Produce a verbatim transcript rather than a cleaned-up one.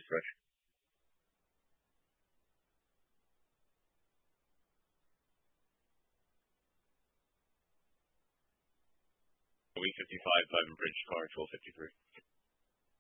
refresh. Week fifty-five, Ivan Bridge, car twelve fifty-three.